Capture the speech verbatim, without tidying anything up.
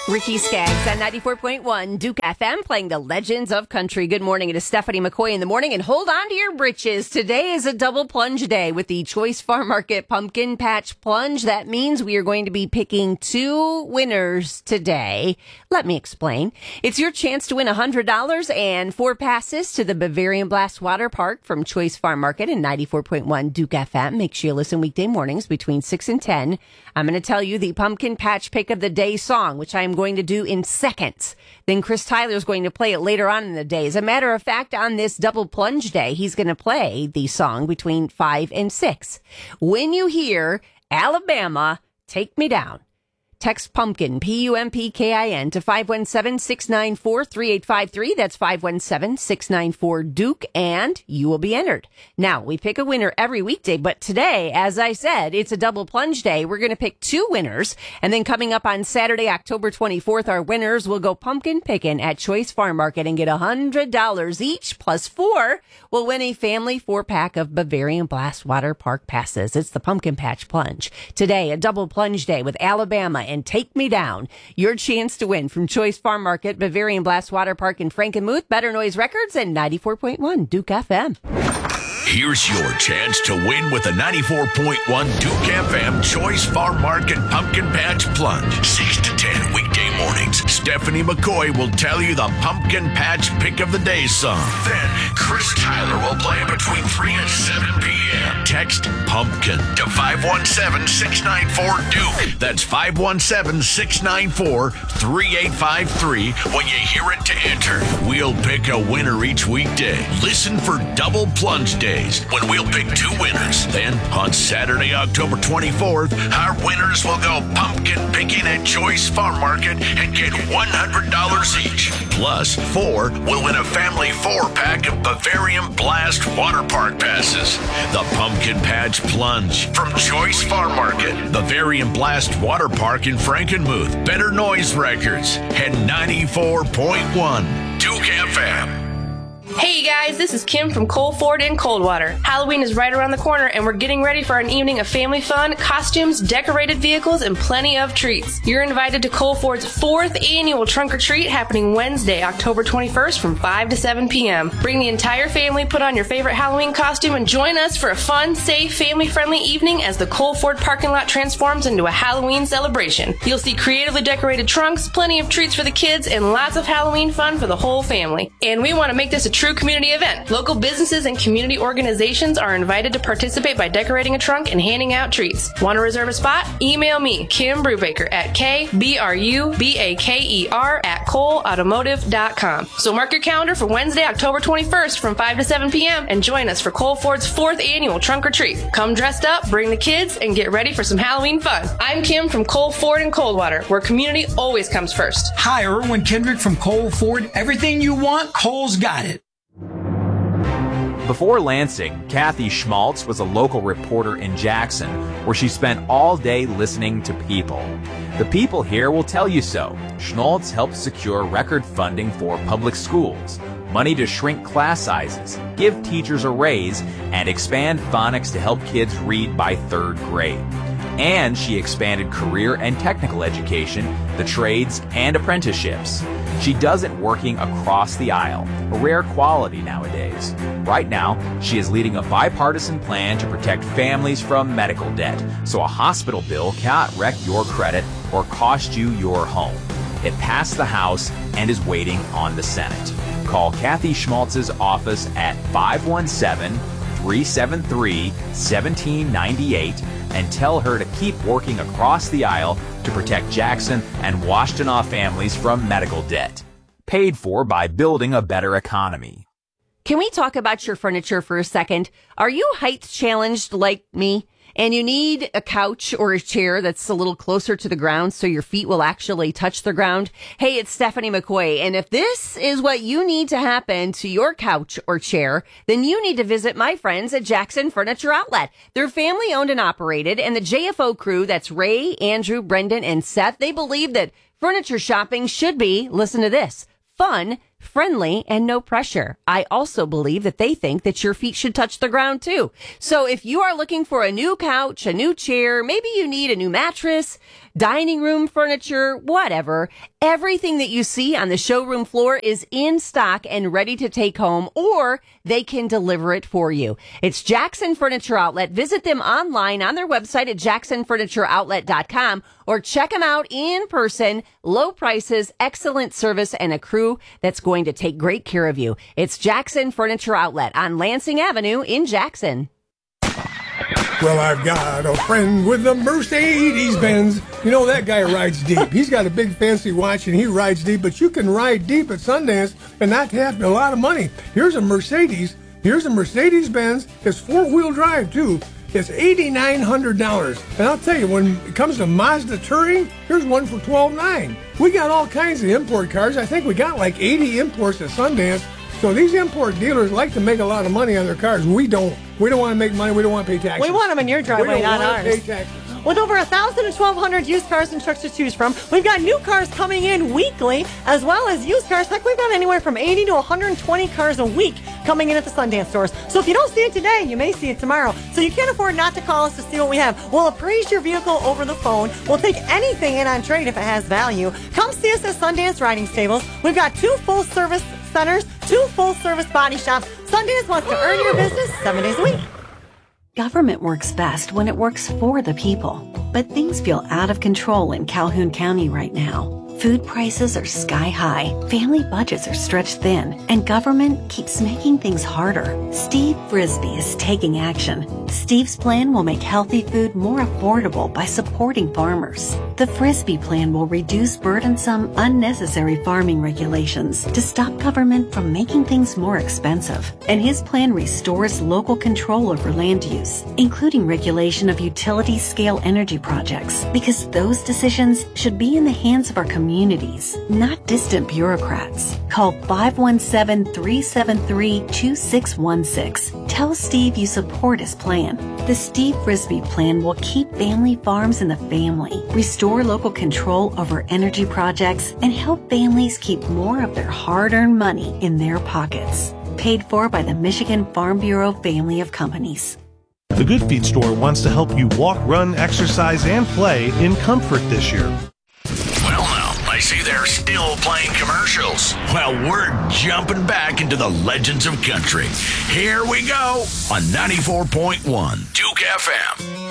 Ricky Skaggs at ninety-four point one Duke F M playing the Legends of Country. Good morning. It is Stephanie McCoy in the morning, and hold on to your britches. Today is a double plunge day with the Choice Farm Market Pumpkin Patch Plunge. That means we are going to be picking two winners today. Let me explain. It's your chance to win one hundred dollars and four passes to the Bavarian Blast Water Park from Choice Farm Market and ninety-four point one Duke F M. Make sure you listen weekday mornings between six and ten. I'm going to tell you the Pumpkin Patch Pick of the Day song, which I am going to do in seconds. Then Chris Tyler is going to play it later on in the day. As a matter of fact, on this double plunge day, he's going to play the song between five and six. When you hear Alabama, Take Me Down, text PUMPKIN, P U M P K I N, to five one seven, six nine four, three eight five three. That's five one seven, six nine four, Duke, and you will be entered. Now, we pick a winner every weekday, but today, as I said, it's a double plunge day. We're going to pick two winners, and then coming up on Saturday, October twenty-fourth, our winners will go pumpkin picking at Choice Farm Market and get one hundred dollars each, plus four will win a family four-pack of Bavarian Blast Water Park passes. It's the Pumpkin Patch Plunge. Today, a double plunge day with Alabama and Take Me Down. Your chance to win from Choice Farm Market, Bavarian Blast Water Park in Frankenmuth, Better Noise Records, and ninety-four point one Duke F M. Here's your chance to win with the ninety-four point one Duke F M Choice Farm Market Pumpkin Patch Plunge. six to ten weekday mornings. Stephanie McCoy will tell you the Pumpkin Patch Pick of the Day song. Then Chris Tyler will play it between three and seven p.m. Text PUMPKIN to five one seven, six nine four, Duke. That's five one seven, six nine four, three eight five three when you hear it to enter. We'll pick a winner each weekday. Listen for double plunge day, when we'll pick two winners. Then on Saturday, October twenty-fourth, our winners will go pumpkin picking at Choice Farm Market and get one hundred dollars each. Plus, four will win a family four-pack of Bavarian Blast Water Park passes. The Pumpkin Patch Plunge from Choice Farm Market, Bavarian Blast Water Park in Frankenmuth, Better Noise Records, and ninety-four point one Duke F M. Hey guys, this is Kim from Cole Ford in Coldwater. Halloween is right around the corner and we're getting ready for an evening of family fun, costumes, decorated vehicles, and plenty of treats. You're invited to Cole Ford's fourth annual Trunk or Treat happening Wednesday, October twenty-first from five to seven p.m. Bring the entire family, put on your favorite Halloween costume, and join us for a fun, safe, family-friendly evening as the Cole Ford parking lot transforms into a Halloween celebration. You'll see creatively decorated trunks, plenty of treats for the kids, and lots of Halloween fun for the whole family. And we want to make this a true community event. Local businesses and community organizations are invited to participate by decorating a trunk and handing out treats. Want to reserve a spot? Email me, Kim Brubaker, at K B R U B A K E R at Cole Automotive dot com. So mark your calendar for Wednesday, October twenty-first from five to seven p.m. and join us for Cole Ford's fourth annual Trunk or Treat. Come dressed up, bring the kids, and get ready for some Halloween fun. I'm Kim from Cole Ford in Coldwater, where community always comes first. Hi, Erwin Kendrick from Cole Ford. Everything you want, Cole's got it. Before Lansing, Kathy Schmaltz was a local reporter in Jackson, where she spent all day listening to people. The people here will tell you so. Schmaltz helped secure record funding for public schools, money to shrink class sizes, give teachers a raise, and expand phonics to help kids read by third grade. And she expanded career and technical education, the trades, and apprenticeships. She does it working across the aisle, a rare quality nowadays. Right now, she is leading a bipartisan plan to protect families from medical debt, so a hospital bill cannot wreck your credit or cost you your home. It passed the House and is waiting on the Senate. Call Kathy Schmaltz's office at five one seven, three seven three, one seven nine eight and tell her to keep working across the aisle to protect Jackson and Washtenaw families from medical debt. Paid for by Building a Better Economy. Can we talk about your furniture for a second? Are you height challenged like me? And you need a couch or a chair that's a little closer to the ground so your feet will actually touch the ground? Hey, it's Stephanie McCoy. And if this is what you need to happen to your couch or chair, then you need to visit my friends at Jackson Furniture Outlet. They're family owned and operated, and the J F O crew, that's Ray, Andrew, Brendan, and Seth, they believe that furniture shopping should be, listen to this, fun, friendly, and no pressure. I also believe that they think that your feet should touch the ground too. So if you are looking for a new couch, a new chair, maybe you need a new mattress, dining room furniture, whatever, Everything that you see on the showroom floor is in stock and ready to take home, or they can deliver it for you. It's Jackson Furniture Outlet. Visit them online on their website at jackson furniture outlet dot com or check them out in person. Low prices, excellent service, and a crew that's going to take great care of you. It's Jackson Furniture Outlet on Lansing Avenue in Jackson. Well, I've got a friend with a Mercedes-Benz. You know, that guy rides deep. He's got a big fancy watch and he rides deep, but you can ride deep at Sundance and not have a lot of money. Here's a Mercedes. Here's a Mercedes-Benz. It's four-wheel drive, too. It's eight thousand nine hundred dollars. And I'll tell you, when it comes to Mazda Touring, here's one for twelve thousand nine hundred dollars. We got all kinds of import cars. I think we got like eighty imports at Sundance. So these import dealers like to make a lot of money on their cars. We don't. We don't want to make money. We don't want to pay taxes. We want them in your driveway, not ours. We don't want to pay taxes. With over one thousand to twelve hundred used cars and trucks to choose from, we've got new cars coming in weekly, as well as used cars. Heck, we've got anywhere from eighty to one hundred twenty cars a week coming in at the Sundance stores. So if you don't see it today, you may see it tomorrow. So you can't afford not to call us to see what we have. We'll appraise your vehicle over the phone. We'll take anything in on trade if it has value. Come see us at Sundance Riding Stables. We've got two full-service centers, two full-service body shops. Sundance wants to earn your business seven days a week. Government works best when it works for the people. But things feel out of control in Calhoun County right now. Food prices are sky high, family budgets are stretched thin, and government keeps making things harder. Steve Frisbee is taking action. Steve's plan will make healthy food more affordable by supporting farmers. The Frisbee plan will reduce burdensome, unnecessary farming regulations to stop government from making things more expensive. And his plan restores local control over land use, including regulation of utility-scale energy projects, because those decisions should be in the hands of our communities. Communities, not distant bureaucrats. Call five one seven, three seven three, two six one six. Tell Steve you support his plan. The Steve Frisbee plan will keep family farms in the family, restore local control over energy projects, and help families keep more of their hard-earned money in their pockets. Paid for by the Michigan Farm Bureau family of companies. The Good Feet store wants to help you walk, run, exercise, and play in comfort this year. I see they're still playing commercials. Well, we're jumping back into the legends of country. Here we go on ninety-four point one Duke F M.